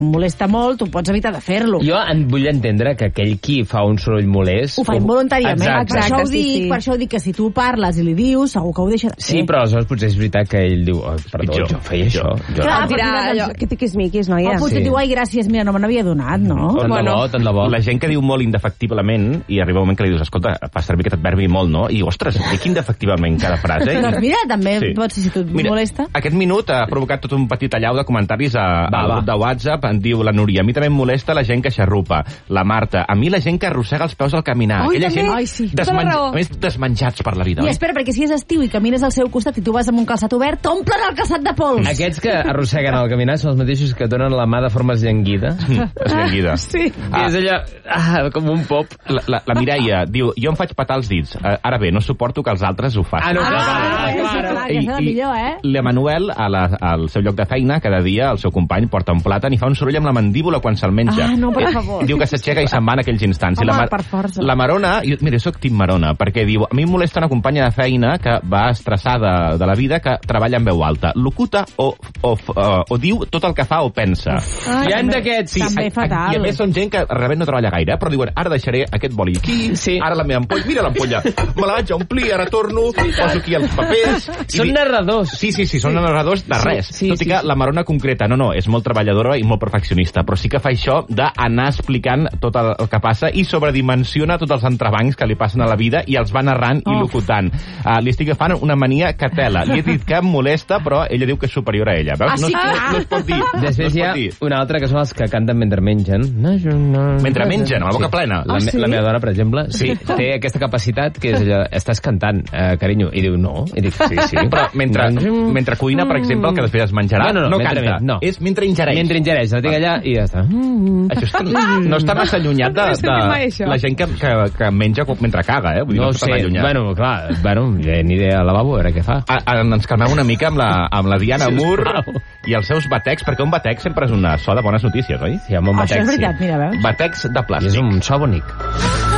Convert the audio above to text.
molesta molt, tu pots evitar de fer-lo. Jo vull entendre que aquell qui fa un soroll molest... Ho fa involuntàriament. Exacte. Per això ho dic, que si tu parles i li dius, segur que ho deixa de fer. Sí, però aleshores potser és veritat que ell diu perdó, jo feia això. Clar, dirà allò, que tiquis-miquis, noia. O potser diu, ai, gràcies, mira, no me n'havia donat, no? Tant de bo. La gent que diu molt indefectiblement, i arriba un moment que li dius, escolta, fa servir aquest adverbi molt, no? I, ostres, dic indefectivament cada frase. Doncs mira, també pot ser, si tu et molesta. Aquest minut ha provocat tot un petit allau de comentaris al grup de WhatsApp. En diu la Núria, a mi també em molesta la gent que xarrupa. La Marta, a mi la gent que arrossega els peus al caminar. Aquella gent més desmenjats per la vida. I espera, perquè si és estiu i camines al seu costat i tu vas amb un calçat obert, t'omplen el calçat de pols. Aquests que arrosseguen al caminar són els mateixos que donen la mà de forma esllanguida. Esllanguida. Sí. És allò, com un pop. La Mireia diu, jo em faig petar els dits. Ara bé, no suporto que els altres ho facin. Clar, que és el millor, L'Emanuel, al seu lloc de feina, cada dia el seu company porta un plàtan i fa un soroll amb la mandíbula quan se'l menja. No, per favor. Diu que s'aixeca i se'n va en aquells instants. Home, per força. La Marona, mira, jo soc Tim Marona, perquè diu, a mi em molesta una companya de feina que va estressada de la vida, que treballa en veu alta. Locuta o diu tot el que fa o pensa. Hi ha d'aquests. També fatal. I a més són gent que realment no treballa gaire, però diuen, ara deixaré aquest boli aquí, ara la meva ampolla, mira l'ampolla, me la vaig a omplir, ara torno, poso aquí els papers... Són narradors. Sí, són narradors de res. Tot i que la Marona concreta, no, és molt treballadora i molt perfeccionista, però sí que fa això d'anar explicant tot el que passa i sobredimensiona tots els entrebancs que li passen a la vida i els va narrant i locutant. Li estic agafant una mania que tela. Li he dit que em molesta, però ella diu que és superior a ella. Veus? No es pot dir. Després hi ha una altra que són els que canten mentre mengen. Mentre mengen, amb la boca plena. La meva dona, per exemple, té aquesta capacitat que és allò, estàs cantant, carinyo, i diu no. I dic, sí. Però mentre cuina, per exemple, el que després es menjarà, no canta. És mentre ingereix. Mentre ingereix, la tinc allà i ja està. Això no està massa allunyat de la gent que menja mentre caga, Vull dir, no està tan allunyat. Bueno, clar, ja aniré al lavabo a veure què fa. Ens calmem una mica amb la Diana Moore i els seus batecs, perquè un batec sempre és una so de bones notícies, oi? Sí, amb un batec, això és veritat, mira, veus? Batecs de plàstic. És un so bonic.